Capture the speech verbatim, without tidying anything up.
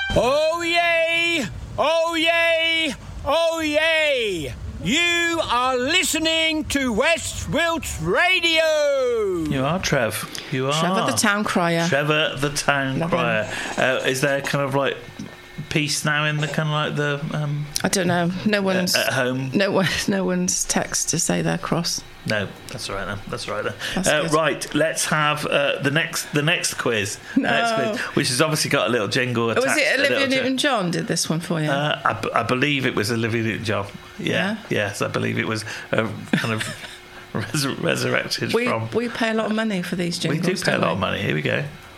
Oh yay! Oh yay! Oh yay! You are listening to West Wilts Radio. You are, Trev. You are. Trevor the Town Crier. Trevor the Town Love Crier. Uh, is there kind of like peace now in the kind of like the um, I don't know. No one's at home. No one. No one's text to say they're cross. No, that's all right then. That's all right then. That's Uh, good. right, let's have uh, the next the next quiz. The No. next quiz, which has obviously got a little jingle attached. Was it a little Olivia jing- Newton-John did this one for you? Uh, I, b- I believe it was Olivia Newton-John. Yeah, Yeah? yes, I believe it was uh, kind of res- resurrected we from. we pay a lot of money for these We jingles. do pay a don't lot of money. Here we go.